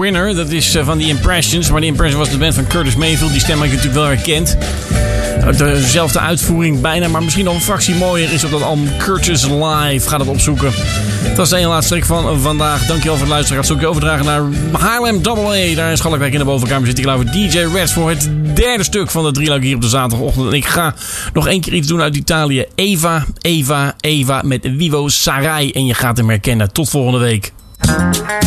Winner. Dat is van The Impressions. Maar The Impressions was de band van Curtis Mayfield. Die stem heb ik natuurlijk wel herkend. Dezelfde uitvoering bijna, maar misschien nog een fractie mooier is op dat album Curtis Live. Ga dat opzoeken. Dat was de ene laatste track van vandaag. Dankjewel voor het luisteren. Ga het zo overdragen naar Haarlem AA. Daar in Schalkwijk in de bovenkamer zit ik klaar voor DJ Reds voor het derde stuk van de drieluik hier op de zaterdagochtend. En ik ga nog één keer iets doen uit Italië. Eva met Vivo Sarai. En je gaat hem herkennen. Tot volgende week.